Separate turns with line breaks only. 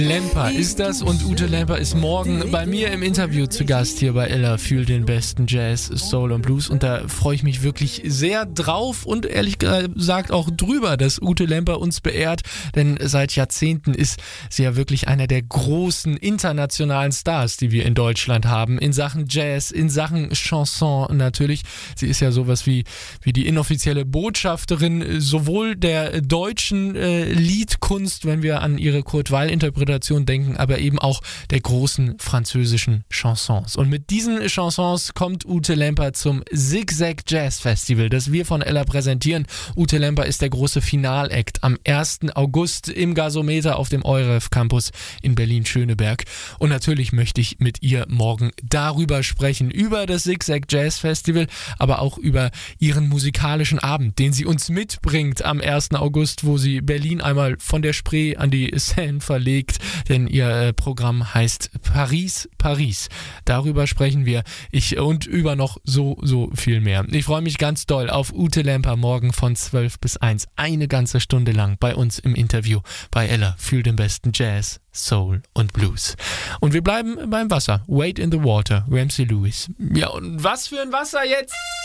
Lemper ist das und Ute Lemper ist morgen bei mir im Interview zu Gast hier bei Ella für den besten Jazz, Soul und Blues und da freue ich mich wirklich sehr drauf und ehrlich gesagt auch drüber, dass Ute Lemper uns beehrt, denn seit Jahrzehnten ist sie ja wirklich einer der großen internationalen Stars, die wir in Deutschland haben, in Sachen Jazz, in Sachen Chanson natürlich. Sie ist ja sowas wie die inoffizielle Botschafterin sowohl der deutschen Liedkunst, wenn wir an ihre Kurt-Weill-Interpretation denken, aber eben auch der großen französischen Chansons. Und mit diesen Chansons kommt Ute Lemper zum Zigzag Jazz Festival, das wir von Ella präsentieren. Ute Lemper ist der große Finalakt am 1. August im Gasometer auf dem EUREF Campus in Berlin-Schöneberg. Und natürlich möchte ich mit ihr morgen darüber sprechen, über das Zigzag Jazz Festival, aber auch über ihren musikalischen Abend, den sie uns mitbringt am 1. August, wo sie Berlin einmal von der Spree an die Seine verlegt, denn ihr Programm heißt Paris, Paris. Darüber sprechen wir und über noch so viel mehr. Ich freue mich ganz doll auf Ute Lemper morgen von 12 bis 1. Eine ganze Stunde lang bei uns im Interview bei Ella für den besten Jazz, Soul und Blues. Und wir bleiben beim Wasser. Wade in the Water, Ramsey Lewis. Ja, und was für ein Wasser jetzt?